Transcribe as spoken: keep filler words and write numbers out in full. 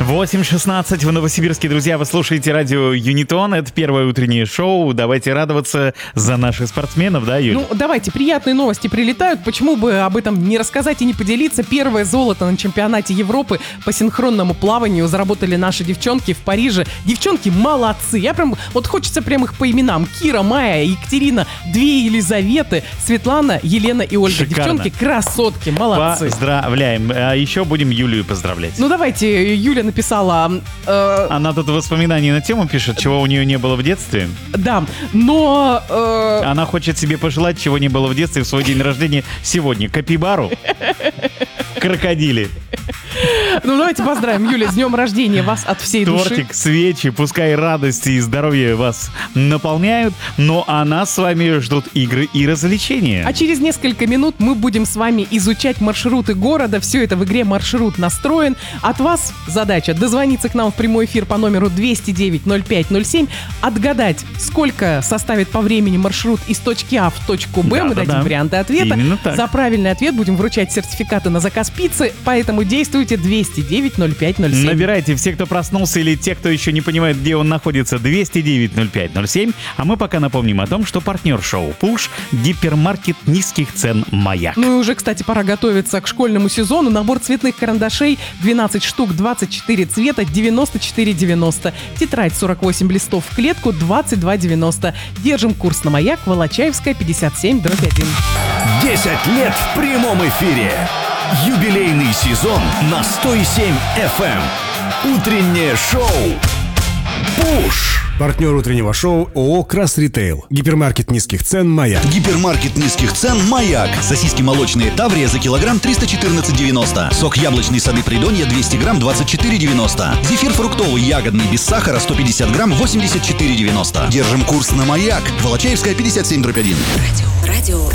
восемь шестнадцать в Новосибирске, друзья, вы слушаете радио Юнитон. Это первое утреннее шоу. Давайте радоваться за наших спортсменов, да, Юль? Ну, давайте, приятные новости прилетают. Почему бы об этом не рассказать и не поделиться? Первое золото на чемпионате Европы по синхронному плаванию заработали наши девчонки в Париже. Девчонки молодцы. Я прям, вот хочется прям их по именам. Кира, Майя, Екатерина, две Елизаветы, Светлана, Елена и Ольга. Шикарно. Девчонки красотки, молодцы. Поздравляем. А еще будем Юлию поздравлять. Ну, давайте, Юля написала... Э, Она тут воспоминания на тему пишет, чего у нее не было в детстве. да, но... Э, Она хочет себе пожелать, чего не было в детстве в свой день рождения сегодня. Капибару, крокодили, ну, давайте поздравим, Юля, с днем рождения вас от всей души. тортик, свечи. Пускай радости и здоровье вас наполняют. Но а нас с вами ждут игры и развлечения. А через несколько минут мы будем с вами изучать маршруты города. Все это в игре «Маршрут настроен». От вас задача дозвониться к нам в прямой эфир по номеру двести девять ноль пять ноль семь, отгадать, сколько составит по времени маршрут из точки А в точку Б. Да, мы да, дадим да. варианты ответа. Именно так. За правильный ответ будем вручать сертификаты на заказ пиццы. Поэтому действуйте двести девять ноль пять ноль семь. Набирайте все, кто проснулся, или те, кто еще не понимает, где он находится, двести девять ноль пять ноль семь. А мы пока напомним о том, что партнер шоу «Пуш» — гипермаркет низких цен «Маяк». Ну и уже, кстати, пора готовиться к школьному сезону. Набор цветных карандашей двенадцать штук, двадцать четыре цвета, девяносто четыре девяносто. Тетрадь сорок восемь листов в клетку, двадцать два девяносто. Держим курс на «Маяк», Волочаевская, пятьдесят семь, дробь один. десять лет в прямом эфире. Юбилейный сезон на сто семь эф эм. Утреннее шоу «Пуш». Партнер утреннего шоу ООО «Крас Ритейл». Гипермаркет низких цен «Маяк». Гипермаркет низких цен «Маяк». Сосиски молочные Таврия за килограмм триста четырнадцать девяносто. Сок яблочный Сады Придонья двести грамм двадцать четыре девяносто. Зефир фруктовый ягодный без сахара сто пятьдесят грамм восемьдесят четыре девяносто. Держим курс на «Маяк». Волочаевская, пятьдесят семь дробь один. Радио. Радио.